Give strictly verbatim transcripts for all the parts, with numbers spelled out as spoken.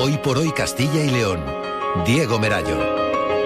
Hoy por hoy Castilla y León. Diego Merayo.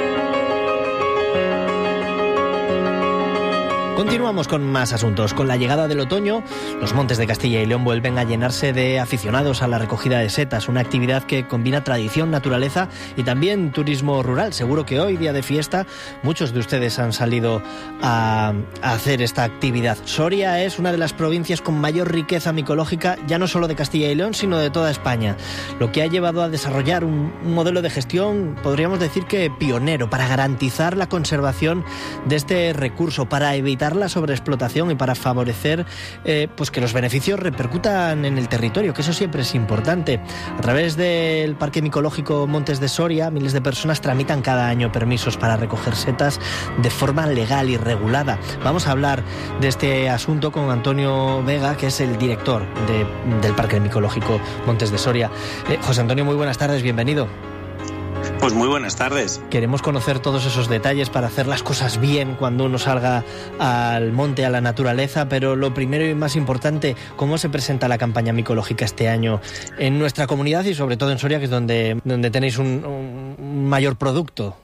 Continuamos con más asuntos. Con la llegada del otoño, los montes de Castilla y León vuelven a llenarse de aficionados a la recogida de setas, una actividad que combina tradición, naturaleza y también turismo rural. Seguro que hoy, día de fiesta, muchos de ustedes han salido a, a hacer esta actividad. Soria es una de las provincias con mayor riqueza micológica, ya no solo de Castilla y León, sino de toda España, lo que ha llevado a desarrollar un, un modelo de gestión, podríamos decir que pionero, para garantizar la conservación de este recurso, para evitar la sobreexplotación y para favorecer eh, pues que los beneficios repercutan en el territorio, que eso siempre es importante. A través del Parque Micológico Montes de Soria, miles de personas tramitan cada año permisos para recoger setas de forma legal y regulada. Vamos a hablar de este asunto con Antonio Vega, que es el director de, del Parque Micológico Montes de Soria. Eh, José Antonio, muy buenas tardes, bienvenido. Pues muy buenas tardes. Queremos conocer todos esos detalles para hacer las cosas bien cuando uno salga al monte, a la naturaleza, pero lo primero y más importante, ¿cómo se presenta la campaña micológica este año en nuestra comunidad y sobre todo en Soria, que es donde, donde tenéis un, un mayor producto?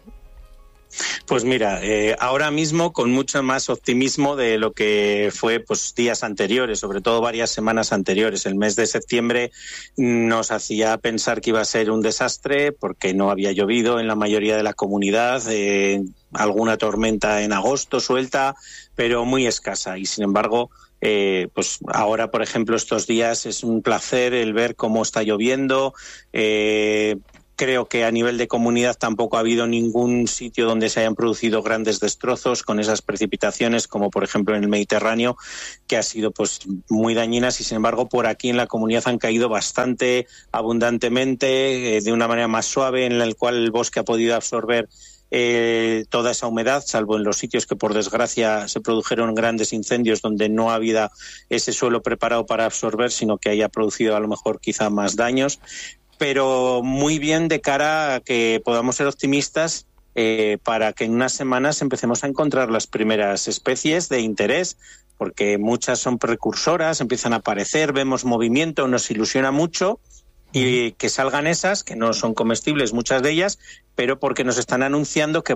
Pues mira, eh, ahora mismo con mucho más optimismo de lo que fue pues días anteriores, sobre todo varias semanas anteriores. El mes de septiembre nos hacía pensar que iba a ser un desastre porque no había llovido en la mayoría de la comunidad, eh, alguna tormenta en agosto suelta, pero muy escasa, y sin embargo Eh, pues ahora, por ejemplo, estos días es un placer el ver cómo está lloviendo. eh, Creo que a nivel de comunidad tampoco ha habido ningún sitio donde se hayan producido grandes destrozos con esas precipitaciones, como por ejemplo en el Mediterráneo, que ha sido pues muy dañinas, y sin embargo por aquí en la comunidad han caído bastante abundantemente, eh, de una manera más suave, en la cual el bosque ha podido absorber Eh, toda esa humedad, salvo en los sitios que por desgracia se produjeron grandes incendios donde no había ese suelo preparado para absorber, sino que haya producido a lo mejor quizá más daños. Pero muy bien de cara a que podamos ser optimistas, eh, para que en unas semanas empecemos a encontrar las primeras especies de interés, porque muchas son precursoras, empiezan a aparecer, vemos movimiento, nos ilusiona mucho. Y que salgan esas, que no son comestibles muchas de ellas, pero porque nos están anunciando que